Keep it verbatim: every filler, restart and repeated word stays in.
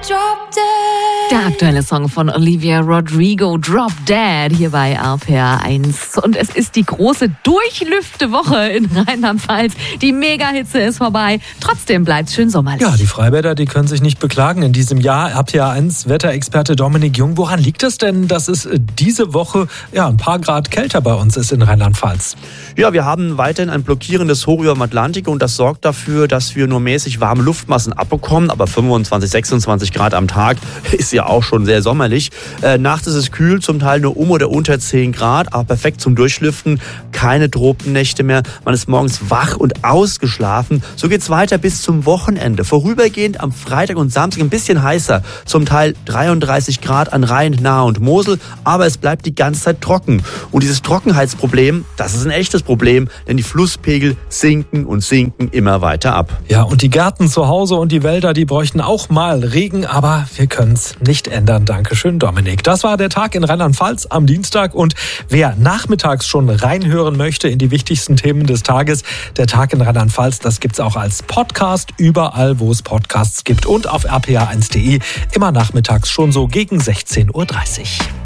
Der aktuelle Song von Olivia Rodrigo, Drop Dead, hier bei R P R eins. Und es ist die große Durchlüfte-Woche in Rheinland-Pfalz. Die Mega-Hitze ist vorbei. Trotzdem bleibt's schön sommerlich. Ja, die Freibäder, die können sich nicht beklagen in diesem Jahr. R P R eins Wetterexperte Dominik Jung. Woran liegt es denn, dass es diese Woche ja, ein paar Grad kälter bei uns ist in Rheinland-Pfalz? Ja, wir haben weiterhin ein blockierendes Hoch über dem Atlantik und das sorgt dafür, dass wir nur mäßig warme Luftmassen abbekommen. Aber fünfundzwanzig, sechsundzwanzig Grad am Tag ist ja auch schon sehr sommerlich. Äh, nachts ist es kühl, zum Teil nur um oder unter zehn Grad, aber perfekt zum Durchlüften. Keine Tropennächte mehr. Man ist morgens wach und ausgeschlafen. So geht's weiter bis zum Wochenende. Vorübergehend am Freitag und Samstag ein bisschen heißer. Zum Teil dreiunddreißig Grad an Rhein, Nahe und Mosel. Aber es bleibt die ganze Zeit trocken. Und dieses Trockenheitsproblem, das ist ein echtes Problem, denn die Flusspegel sinken und sinken immer weiter ab. Ja, und die Gärten zu Hause und die Wälder, die bräuchten auch mal Regen, aber wir können es nicht ändern. Dankeschön, Dominik. Das war der Tag in Rheinland-Pfalz am Dienstag und wer nachmittags schon reinhören möchte in die wichtigsten Themen des Tages, der Tag in Rheinland-Pfalz, das gibt's auch als Podcast überall, wo es Podcasts gibt und auf r p r eins punkt d e immer nachmittags schon so gegen sechzehn Uhr dreißig.